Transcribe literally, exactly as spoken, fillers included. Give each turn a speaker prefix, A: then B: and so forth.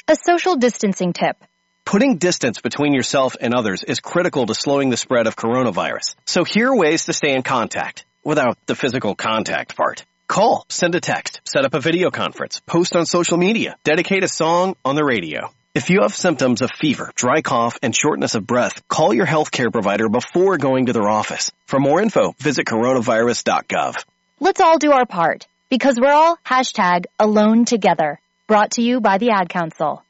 A: A social distancing tip.
B: Putting distance between yourself and others is critical to slowing the spread of coronavirus. So here are ways to stay in contact without the physical contact part. Call, send a text, set up a video conference, post on social media, dedicate a song on the radio. If you have symptoms of fever, dry cough, and shortness of breath, call your healthcare provider before going to their office. For more info, visit coronavirus dot gov.
A: Let's all do our part, because we're all hashtag alone together. Brought to you by the Ad Council.